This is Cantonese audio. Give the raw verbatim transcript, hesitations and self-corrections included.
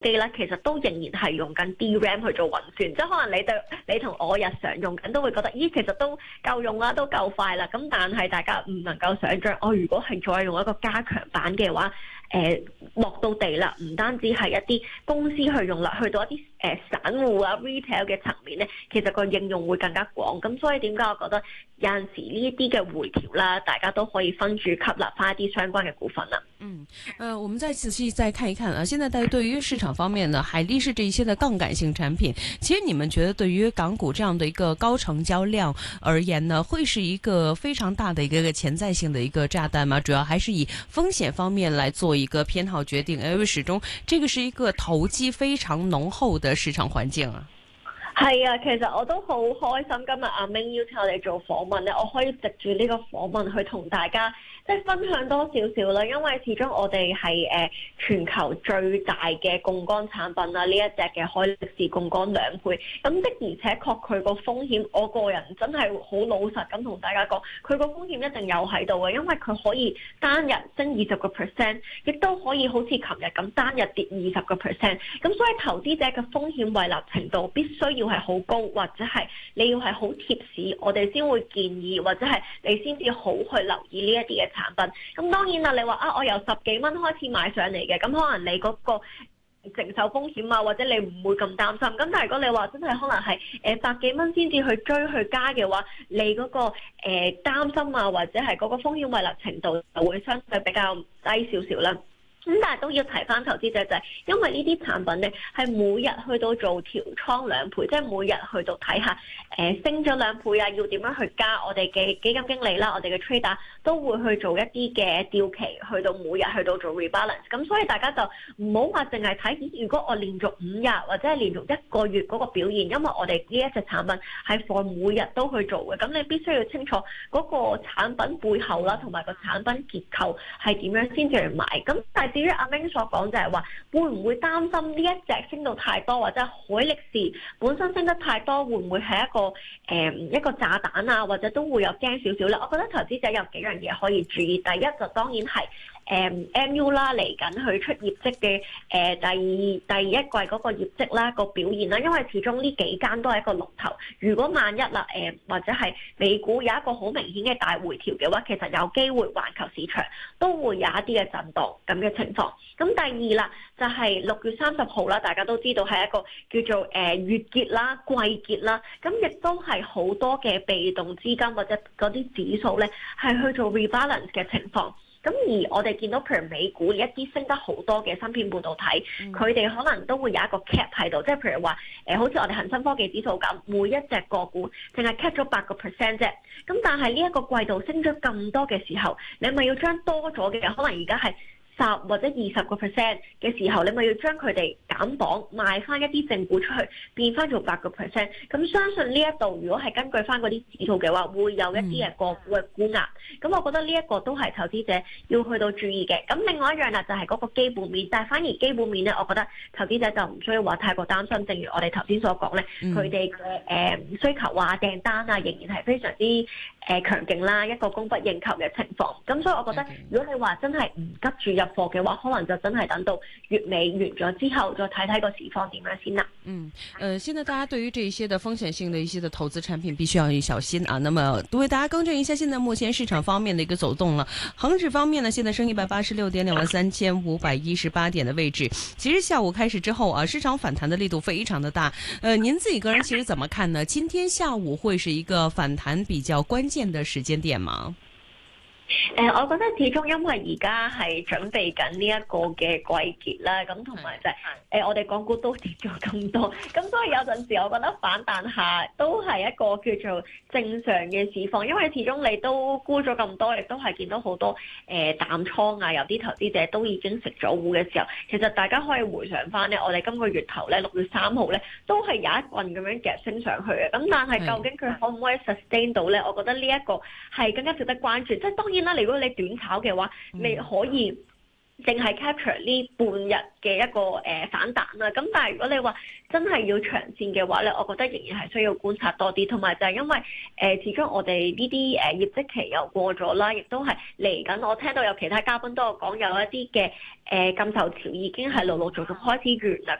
機咧，其實都仍然係用緊 D RAM 去做運算，即係可能你對你同我日常用緊都會覺得，咦，其實都夠用啦，都夠快啦。咁但係大家唔能夠想像，我、哦、如果係再用一個加強版嘅話，誒、呃、落到地啦，唔單止係一啲公司去用啦，去到一啲誒、呃、散戶啊 retail 嘅層面咧，其實個應用會更加廣。咁所以點解我覺得有陣時呢一啲嘅回調啦，大家都可以分住吸納翻一啲相關嘅股份啦。 嗯，呃，我們再仔細再看一看啊，現在在對於市場方面呢，海力士這一些的槓桿性產品，其實你們覺得對於港股這樣的一個高成交量而言呢，會是一個非常大的一個潛在性的一個炸彈嗎？主要還是以風險方面來做一個偏好決定，因為始終這個是一個投機非常濃厚的市場環境啊。 係啊，其實我都好開心，今日阿 Ming 邀請我哋做訪問咧，我可以藉住呢個訪問去同大家即係分享多少少啦。因為始終我哋係誒全球最大嘅槓桿產品啦，呢一隻嘅海力士槓桿兩倍，咁的而且確佢個風險，我個人真係好老實咁同大家講，佢個風險一定有喺度嘅，因為佢可以單日升二十個 percent， 亦都可以好似琴日咁單日跌二十個 percent， 咁所以投資者嘅風險胃納程度必須要係好高，或者係你要係好貼市，我哋先會建議，或者係你先至好去留意呢一啲嘅產品。咁當然啦，你話啊，我由十幾蚊開始買上嚟嘅，咁可能你嗰個承受風險啊，或者你唔會咁擔心。咁但係如果你話真係可能係誒百幾蚊先至去追去加嘅話，你嗰個誒擔心啊，或者係嗰個風險胃納程度就會相對比較低少少啦。咁但係都要提翻投資者就係，因為呢啲產品咧係每日去到做調倉兩倍，即係每日去到睇下誒升咗兩倍啊，要點樣去加。我哋嘅基金經理啦，我哋嘅 trader 都會去做一啲嘅調期，去到每日去到做 rebalance。咁所以大家就唔好話淨係睇，如果我連續五日或者係連續一個月嗰個表現，因為我哋呢一隻產品係 for 每日都去做嘅，咁你必須要清楚嗰個產品背後啦，同埋個產品結構係點樣先至去買。咁但係至於阿 Ming 所講就係話，會唔會擔心呢一隻升到太多，或者海力士本身升得太多，會唔會係一個誒、呃、一個炸彈啊？或者都會有驚少少咧？我覺得投資者有幾樣嘢可以注意。第一就當然係。誒 M U 啦，嚟緊去出業績嘅誒第二第一季嗰個業績啦，個表現啦，因為始終呢幾間都係一個龍頭。如果萬一啦誒或者係美股有一個好明顯嘅大回調嘅話，其實有機會環球市場都會有一啲嘅震盪咁嘅情況。咁第二啦，就係六月三十號啦，大家都知道係一個叫做誒月結啦、季結啦，咁亦都係好多嘅被動資金或者嗰啲指數咧係去做 rebalance 嘅情況。咁而我哋見到譬如美股一啲升得好多嘅芯片半導體，佢哋、嗯、可能都會有一個 cap 喺度，即係譬如話誒、呃，好似我哋恒生科技指數咁，每一隻個股淨係 cap 咗八個 percent 啫。咁但係呢一個季度升咗咁多嘅時候，你咪要將多咗嘅，可能而家係十或者二十個 percent 嘅時候，你咪要將佢哋減磅賣翻一啲正股出去，變翻做八個 percent。咁相信呢一度如果係根據翻嗰啲指數嘅話，會有一啲嘅個股嘅沽壓。咁、嗯、我覺得呢一個都係投資者要去到注意嘅。咁另外一樣啦，就係嗰個基本面，但係反而基本面咧，我覺得投資者就唔需要話太過擔心。正如我哋頭先所講咧，佢哋嘅誒需求啊、訂單啊，仍然係非常之誒強勁啦，一個供不應求嘅情況。咁所以我覺得，如果你話真係唔急住入貨嘅話，可能就真係等到月尾完咗之後，再睇睇個市況點樣先啦。 嗯，呃，現在大家對於這一些的風險性的一些的投資產品，必須要小心啊。那麼，為大家更正一下，現在目前市場方面的一個走動了。恒指方面呢，現在升一百八十六點，兩萬三千五百一十八點的位置。其實下午開始之後啊，市場反彈的力度非常的大。呃，您自己個人其實怎麼看呢？今天下午會是一個反彈比較關鍵的時間點嗎？ 誒、呃，我覺得始終因為而家係準備緊呢一個嘅季結啦，咁同埋就係、是、誒、呃，我哋港股都跌咗咁多，咁所以有陣時我覺得反彈下都係一個叫做正常嘅市況，因為始終你都沽咗咁多，亦都係見到好多誒、呃、淡倉啊，有啲投資者都已經食咗糊嘅時候，其實大家可以回想翻咧，我哋今個月頭咧六月三號咧都係有一棍咁樣夾升上去嘅，咁但係究竟佢可唔可以 sustain 到咧？我覺得呢一個係更加值得關注，即係當然。啦，如果你短炒嘅話，你可以淨係 capture 呢半日嘅一個誒、呃、反彈啦，咁但係如果你話真係要長線嘅話咧，我覺得仍然係需要觀察多啲，同埋就係因為誒、呃、始終我哋呢啲誒業績期又過咗啦，亦都係嚟緊。我聽到有其他嘉賓都有講有一啲嘅誒禁售潮已經係陸陸續續開始完啦，